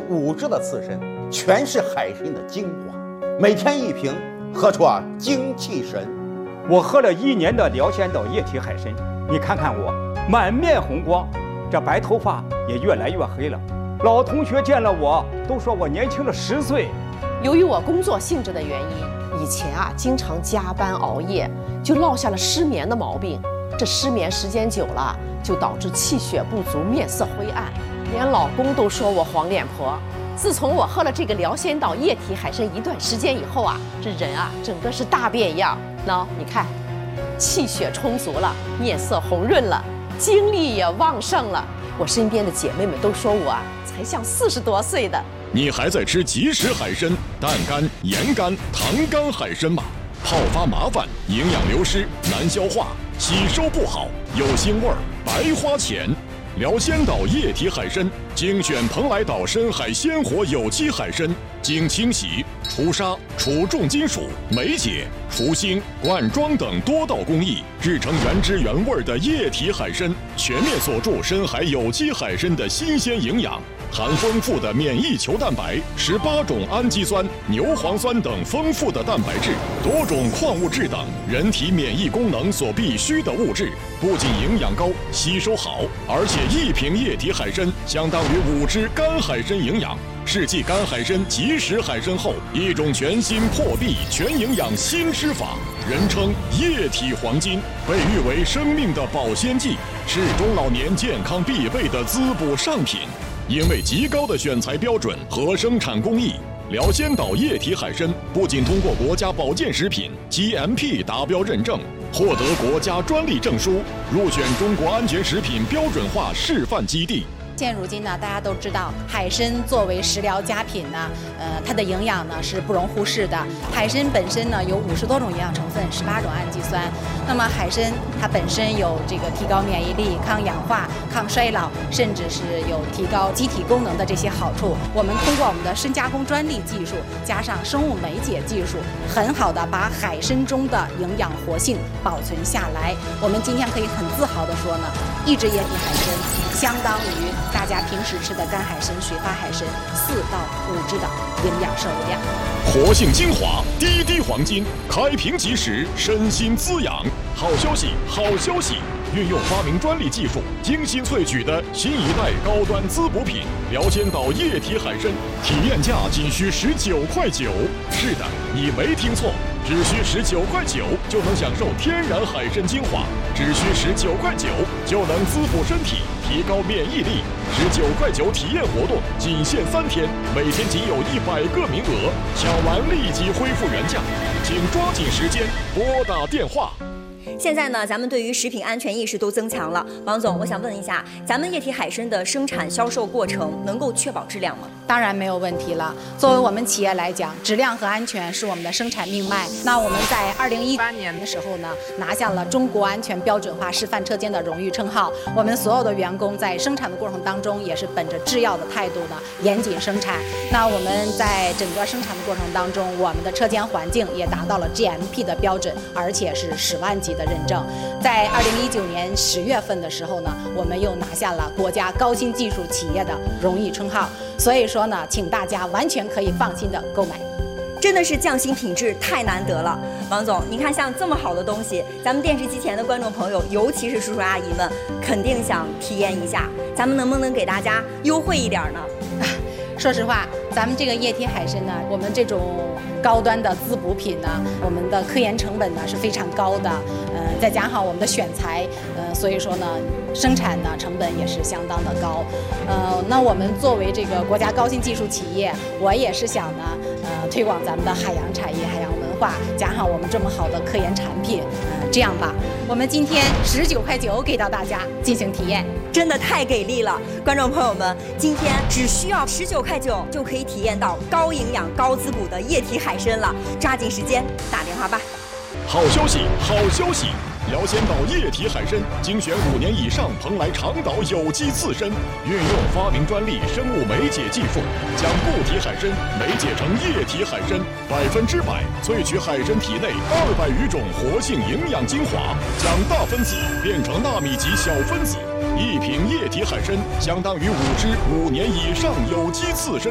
5只的刺身，全是海参的精华，每天1瓶，喝出精气神。 我喝了1年的辽仙岛液体海参，你看看我，满面红光，这白头发也越来越黑了。老同学见了我都说我年轻了10岁。 由于我工作性质的原因，以前经常加班熬夜，就落下了失眠的毛病。这失眠时间久了，就导致气血不足，面色灰暗，连老公都说我黄脸婆。自从我喝了这个辽仙岛液体海参一段时间以后这人整个是大变样。你看，气血充足了，面色红润了，精力也旺盛了。我身边的姐妹们都说我才像40多岁的。 你还在吃即食海参、淡干、盐干、糖干海参吗？泡发麻烦，营养流失，难消化，吸收不好，有腥味儿，白花钱。辽仙岛液体海参，精选蓬莱岛深海鲜活有机海参，经清洗、除沙、除重金属、酶解、除腥、灌装等多道工艺，制成原汁原味的液体海参，全面锁住深海有机海参的新鲜营养。含丰富的免疫球蛋白、18种氨基酸、牛磺酸等丰富的蛋白质，多种矿物质等人体免疫功能所必需的物质，不仅营养高、吸收好，而且1瓶液体海参相当于5只干海参营养，是继干海参、即食海参后一种全新破壁全营养新吃法，人称液体黄金，被誉为生命的保鲜剂，是中老年健康必备的滋补上品。因为极高的选材标准和生产工艺，辽仙岛液体海参不仅通过国家保健食品 GMP 达标认证，获得国家专利证书，入选中国安全食品标准化示范基地。 现如今呢，大家都知道，海参作为食疗佳品呢，它的营养呢是不容忽视的。海参本身呢有50多种营养成分，18种氨基酸。那么海参它本身有这个提高免疫力、抗氧化、抗衰老，甚至是有提高机体功能的这些好处。我们通过我们的深加工专利技术，加上生物酶解技术，很好的把海参中的营养活性保存下来。我们今天可以很自豪的说呢，1只液体海参相当于大家平时吃的干海参、水发海参4到5只的营养摄入量。 活性精华，滴滴黄金，开瓶即食，身心滋养。好消息，好消息！运用发明专利技术，精心萃取的新一代高端滋补品辽仙岛液体海参，体验价仅需19.9块。是的，你没听错，只需19.9块就能享受天然海参精华，只需19.9块就能滋补身体，提高免疫力。19.9块体验活动仅限3天，每天仅有100个名额，抢完立即恢复原价，请抓紧时间拨打电话。 现在呢，咱们对于食品安全意识都增强了。王总，我想问一下，咱们液体海参的生产销售过程能够确保质量吗？ 当然没有问题了。作为我们企业来讲，质量和安全是我们的生产命脉。那我们在2018年的时候呢，拿下了中国安全标准化示范车间的荣誉称号。我们所有的员工在生产的过程当中，也是本着制药的态度呢，严谨生产。那我们在整个生产的过程当中，我们的车间环境也达到了 GMP 的标准，而且是10万级的认证。在2019年10月份的时候呢，我们又拿下了国家高新技术企业的荣誉称号。所以说呢，请大家完全可以放心的购买。 真的是匠心品质太难得了。王总，你看像这么好的东西，咱们电视机前的观众朋友，尤其是叔叔阿姨们，肯定想体验一下。咱们能不能给大家优惠一点呢？ 说实话，咱们这个液体海参呢，我们这种高端的滋补品呢，我们的科研成本呢是非常高的，再加上我们的选材，所以说呢，生产呢成本也是相当的高。那我们作为这个国家高新技术企业，我也是想呢，推广咱们的海洋产业、海洋文化，加上我们这么好的科研产品，这样吧，我们今天19.9块给到大家进行体验， 真的太给力了！观众朋友们，今天只需要19.9块就可以体验到高营养、高滋补的液体海参了，抓紧时间打电话吧！ 好消息，好消息！辽仙岛液体海参精选5年以上蓬莱长岛有机刺参，运用发明专利生物酶解技术，将固体海参酶解成液体海参，100%萃取海参体内200余种活性营养精华，将大分子变成纳米级小分子。1瓶液体海参相当于5只5年以上有机刺参。